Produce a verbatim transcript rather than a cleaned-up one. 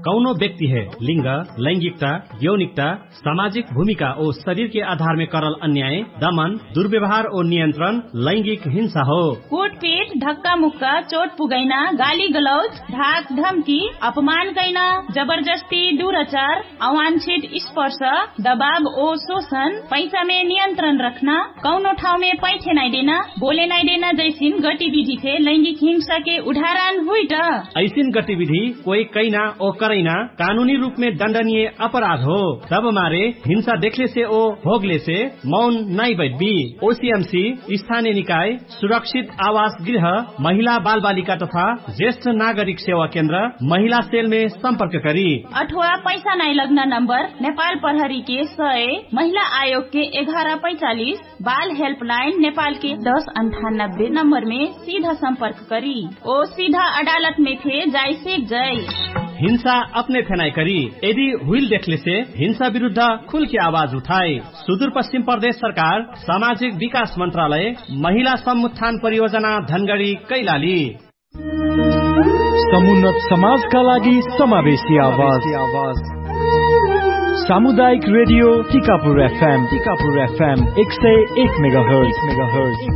कौनो व्यक्ति है लिंग, लैंगिकता, यौनिकता, सामाजिक भूमिका और शरीर के आधार में करल अन्याय, दमन, दुर्व्यवहार और नियंत्रण लैंगिक हिंसा हो। कुटपीट, धक्का मुक्का, चोट पुगैना, गाली गलौज, धाक धमकी, अपमान कैना, जबरदस्ती, दुराचार, अवांछित स्पर्श, दबाव और शोषण, पैसा में नियंत्रण रखना, कौनो ठाव में पैसे नहीं देना, बोले नहीं देना जैसी गतिविधि थे लैंगिक हिंसा के उदाहरण हुई। ऐसी गतिविधि कोई कैना और करैना कानूनी रूप में दंडनीय अपराध हो। तब मारे हिंसा देखले से ओ भोगले से मौन नहीं बैठबी। ओसीएमसी, स्थानीय निकाय, सुरक्षित आवास गृह, महिला बाल बालिका तथा ज्येष्ठ नागरिक सेवा केंद्र, महिला सेल में संपर्क करी। अथवा पैसा नहीं लगना नंबर नेपाल प्रहरी के सय, महिला आयोग के ग्यारह पैंतालीस, बाल हेल्पलाइन नेपाल के दस अंठानब्बे नंबर में सीधा संपर्क करी। ओ सीधा अदालत में थे जाय से जाय। हिंसा अपने फेनाई करी। यदि हुइल देखले से हिंसा विरुद्ध खुल के आवाज उठाए। सुदूर पश्चिम प्रदेश सरकार, सामाजिक विकास मंत्रालय, महिला समुत्थान परियोजना धनगढ़ी कैलाली। समुन्नत समाज का लागि समावेशी आवाज। सामुदायिक radio Tikapur FM Tikapur FM एक सय एक मेगाहर्ज मेगाहर्ज